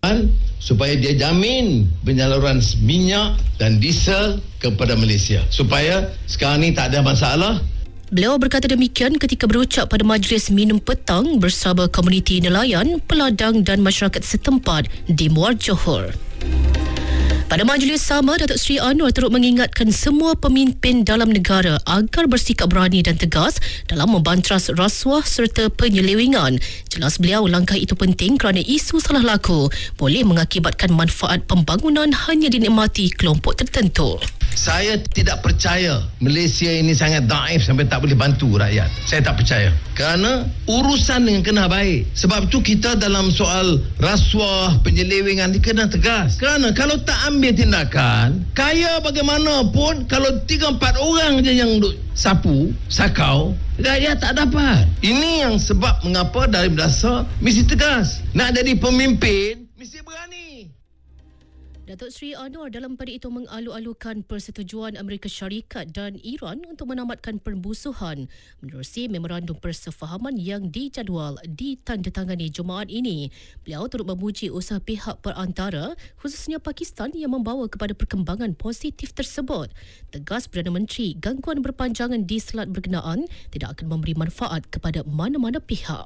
supaya dia jamin penyaluran minyak dan diesel kepada Malaysia supaya sekarang ni tak ada masalah. Beliau berkata demikian ketika berucap pada majlis minum petang bersama komuniti nelayan, peladang dan masyarakat setempat di Muar Johor. Pada majlis sama, Datuk Seri Anwar turut mengingatkan semua pemimpin dalam negara agar bersikap berani dan tegas dalam membantras rasuah serta penyelewengan. Jelas beliau langkah itu penting kerana isu salah laku boleh mengakibatkan manfaat pembangunan hanya dinikmati kelompok tertentu. Saya tidak percaya Malaysia ini sangat daif sampai tak boleh bantu rakyat. Saya tak percaya. Kerana urusan dengan kena baik. Sebab tu kita dalam soal rasuah, penyelewengan ni kena tegas. Kerana kalau tak ambil tindakan, kaya bagaimanapun, kalau 3-4 orang je yang duk sapu, sakau, rakyat tak dapat. Ini yang sebab mengapa dari dasar mesti tegas. Nak jadi pemimpin, mesti berani. Datuk Seri Anwar dalam pada itu mengalu-alukan persetujuan Amerika Syarikat dan Iran untuk menamatkan permusuhan menerusi memorandum persefahaman yang dijadual ditandatangani Jumaat ini. Beliau turut memuji usaha pihak perantara khususnya Pakistan yang membawa kepada perkembangan positif tersebut. Tegas Perdana Menteri, gangguan berpanjangan di selat berkenaan tidak akan memberi manfaat kepada mana-mana pihak.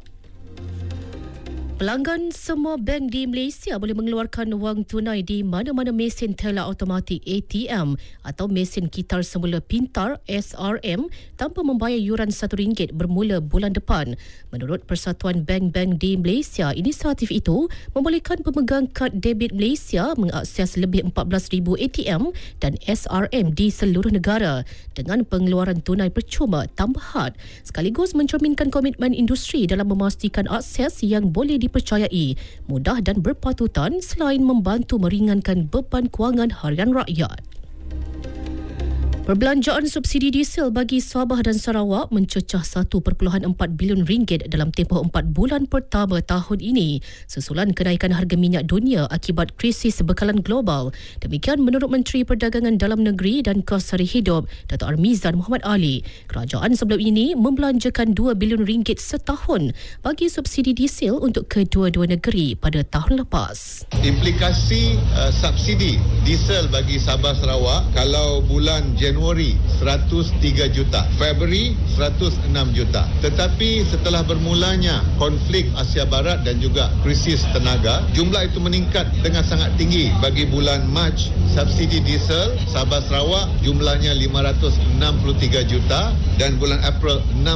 Pelanggan semua bank di Malaysia boleh mengeluarkan wang tunai di mana-mana mesin teller automatik ATM atau mesin kitar semula pintar SRM tanpa membayar yuran RM1 bermula bulan depan. Menurut Persatuan Bank-Bank di Malaysia, inisiatif itu membolehkan pemegang kad debit Malaysia mengakses lebih 14,000 ATM dan SRM di seluruh negara dengan pengeluaran tunai percuma tambahan, sekaligus mencerminkan komitmen industri dalam memastikan akses yang boleh dipercayai, mudah dan berpatutan selain membantu meringankan beban kewangan harian rakyat. Perbelanjaan subsidi diesel bagi Sabah dan Sarawak mencecah RM1.4 bilion dalam tempoh 4 bulan pertama tahun ini susulan kenaikan harga minyak dunia akibat krisis bekalan global. Demikian menurut Menteri Perdagangan Dalam Negeri dan Kos Sari Hidup Dato' Armizan Muhammad Ali. Kerajaan sebelum ini membelanjakan RM2 bilion setahun bagi subsidi diesel untuk kedua-dua negeri pada tahun lepas. Implikasi subsidi diesel bagi Sabah Sarawak kalau bulan Januari 103 juta, Februari 106 juta. Tetapi setelah bermulanya konflik Asia Barat dan juga krisis tenaga, jumlah itu meningkat dengan sangat tinggi. Bagi bulan Mac, subsidi diesel Sabah Sarawak jumlahnya 563 juta dan bulan April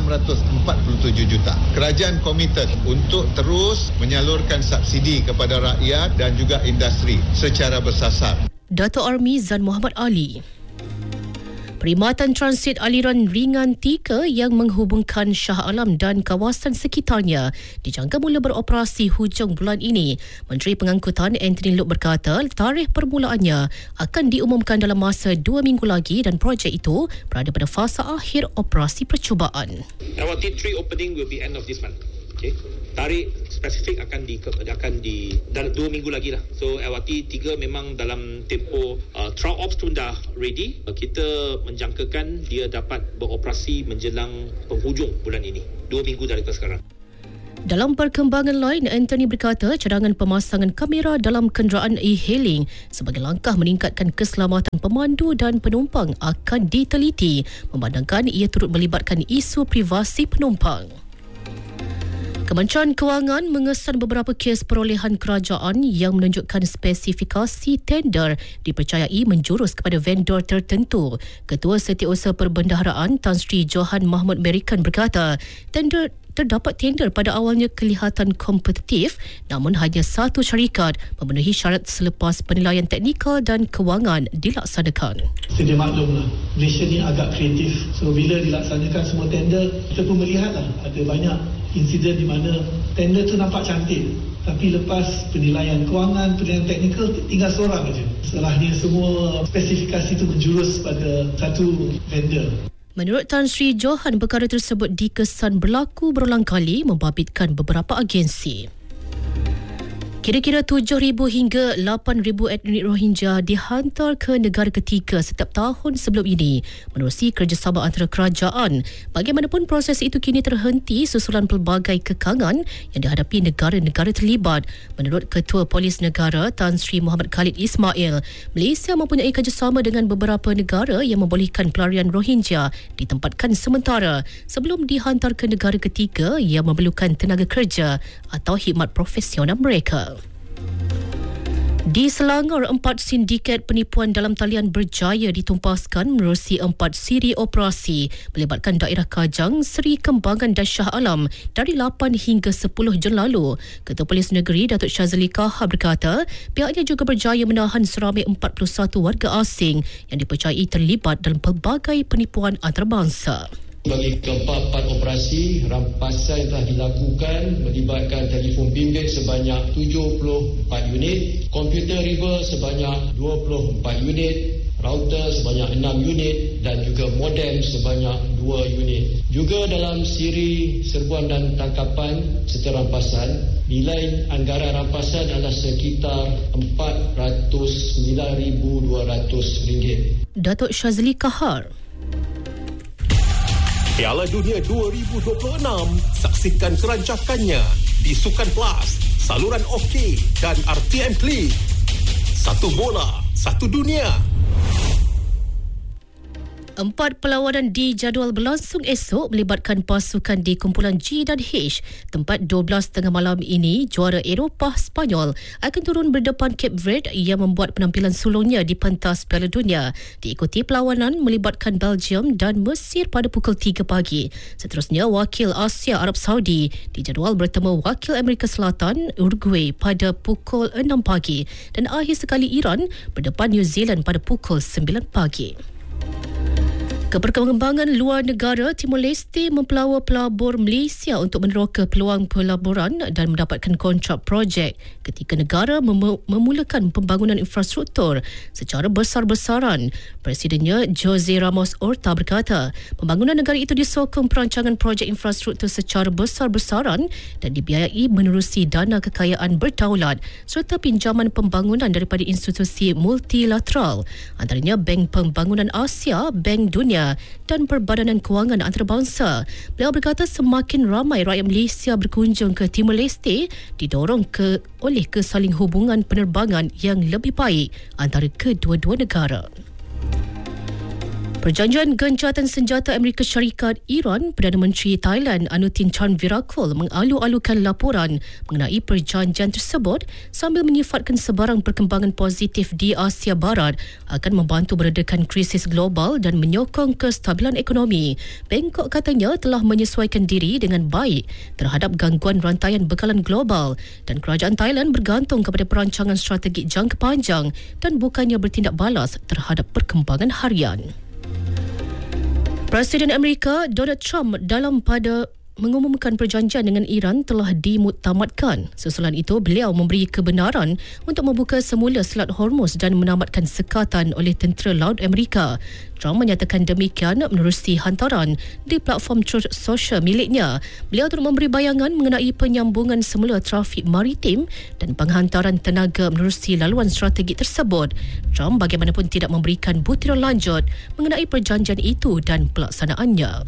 647 juta. Kerajaan komited untuk terus menyalurkan subsidi kepada rakyat dan juga industri secara bersasar. Dato' Armizan Muhammad Ali. Perkhidmatan transit aliran ringan 3 yang menghubungkan Shah Alam dan kawasan sekitarnya dijangka mula beroperasi hujung bulan ini. Menteri Pengangkutan Anthony Loke berkata tarikh permulaannya akan diumumkan dalam masa 2 minggu lagi dan projek itu berada pada fasa akhir operasi percubaan. LRT 3 opening will be end of this month. Okay. Tarikh spesifik akan di dalam 2 minggu lagi lah. So LRT 3 memang dalam tempoh trial ops tu dah ready. Kita menjangkakan dia dapat beroperasi menjelang penghujung bulan ini. 2 minggu dari sekarang. Dalam perkembangan lain, Anthony berkata cadangan pemasangan kamera dalam kenderaan e-hailing sebagai langkah meningkatkan keselamatan pemandu dan penumpang akan diteliti memandangkan ia turut melibatkan isu privasi penumpang. Kementerian Kewangan mengesan beberapa kes perolehan kerajaan yang menunjukkan spesifikasi tender dipercayai menjurus kepada vendor tertentu. Ketua Setiausaha Perbendaharaan Tan Sri Johan Mahmud Merikan berkata, terdapat tender pada awalnya kelihatan kompetitif namun hanya satu syarikat memenuhi syarat selepas penilaian teknikal dan kewangan dilaksanakan. Sedia maklumlah, Malaysia ni agak kreatif. So bila dilaksanakan semua tender, kita pun melihatlah ada banyak insiden di mana tender tu nampak cantik tapi lepas penilaian kewangan, penilaian teknikal tinggal seorang saja. Setelahnya semua spesifikasi itu menjurus pada satu vendor. Menurut Tan Sri Johan, perkara tersebut dikesan berlaku berulang kali membabitkan beberapa agensi. Kira-kira 7,000 hingga 8,000 etnik Rohingya dihantar ke negara ketiga setiap tahun sebelum ini menerusi kerjasama antara kerajaan. Bagaimanapun proses itu kini terhenti susulan pelbagai kekangan yang dihadapi negara-negara terlibat. Menurut Ketua Polis Negara Tan Sri Muhammad Khalid Ismail, Malaysia mempunyai kerjasama dengan beberapa negara yang membolehkan pelarian Rohingya ditempatkan sementara sebelum dihantar ke negara ketiga yang memerlukan tenaga kerja atau khidmat profesional mereka. Di Selangor, 4 sindiket penipuan dalam talian berjaya ditumpaskan menerusi 4 siri operasi melibatkan daerah Kajang, Seri Kembangan dan Shah Alam dari 8 hingga 10 Jun lalu. Ketua Polis Negeri Datuk Syazali Kahar berkata, pihaknya juga berjaya menahan seramai 41 warga asing yang dipercayai terlibat dalam pelbagai penipuan antarabangsa. Bagi keempat operasi, rampasan yang telah dilakukan melibatkan telefon bimbit sebanyak 74 unit, komputer river sebanyak 24 unit, router sebanyak 6 unit dan juga modem sebanyak 2 unit. Juga dalam siri serbuan dan tangkapan serta rampasan, nilai anggaran rampasan adalah sekitar RM409,200. Datuk Syazali Kahar. Piala Dunia 2026, saksikan kerancakannya di Sukan Plus, saluran OK dan RTM Klik. Satu bola, satu dunia. 4 perlawanan dijadual berlangsung esok melibatkan pasukan di kumpulan G dan H. Tempat 12:30 malam ini, juara Eropah Spanyol akan turun berdepan Cape Verde yang membuat penampilan sulungnya di pentas Piala Dunia. Diikuti perlawanan melibatkan Belgium dan Mesir pada pukul 3 pagi. Seterusnya, wakil Asia Arab Saudi dijadual bertemu wakil Amerika Selatan Uruguay pada pukul 6 pagi dan akhir sekali Iran berdepan New Zealand pada pukul 9 pagi. Keperkembangan luar negara, Timor Leste mempelawa pelabur Malaysia untuk meneroka peluang pelaburan dan mendapatkan kontrak projek ketika negara memulakan pembangunan infrastruktur secara besar-besaran. Presidennya Jose Ramos Horta berkata, pembangunan negara itu disokong perancangan projek infrastruktur secara besar-besaran dan dibiayai menerusi dana kekayaan berdaulat serta pinjaman pembangunan daripada institusi multilateral, antaranya Bank Pembangunan Asia, Bank Dunia dan Perbadanan Kewangan Antarabangsa. Beliau berkata semakin ramai rakyat Malaysia berkunjung ke Timor Leste didorong oleh kesaling hubungan penerbangan yang lebih baik antara kedua-dua negara. Perjanjian gencatan senjata Amerika Syarikat Iran, Perdana Menteri Thailand Anutin Charnvirakul mengalu-alukan laporan mengenai perjanjian tersebut sambil menyifatkan sebarang perkembangan positif di Asia Barat akan membantu meredakan krisis global dan menyokong kestabilan ekonomi. Bangkok katanya telah menyesuaikan diri dengan baik terhadap gangguan rantaian bekalan global dan kerajaan Thailand bergantung kepada perancangan strategik jangka panjang dan bukannya bertindak balas terhadap perkembangan harian. Presiden Amerika Donald Trump mengumumkan perjanjian dengan Iran telah dimuktamadkan. Susulan itu, beliau memberi kebenaran untuk membuka semula Selat Hormuz dan menamatkan sekatan oleh tentera laut Amerika. Trump menyatakan demikian menerusi hantaran di platform Truth Social miliknya. Beliau turut memberi bayangan mengenai penyambungan semula trafik maritim dan penghantaran tenaga menerusi laluan strategik tersebut. Trump bagaimanapun tidak memberikan butiran lanjut mengenai perjanjian itu dan pelaksanaannya.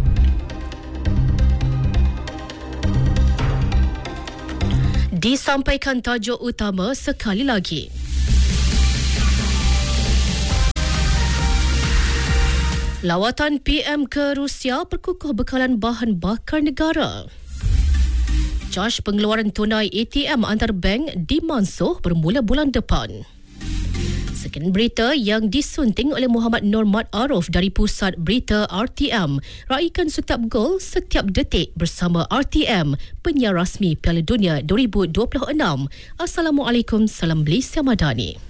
Disampaikan tajuk utama sekali lagi. Lawatan PM ke Rusia perkukuh bekalan bahan bakar negara. Caj pengeluaran tunai ATM antar bank dimansuh bermula bulan depan. Sekian berita yang disunting oleh Muhammad Nur Mat Arif dari Pusat Berita RTM. Raikan setiap gol setiap detik bersama RTM, penyiar rasmi Piala Dunia 2026. Assalamualaikum, salam Malaysia Madani.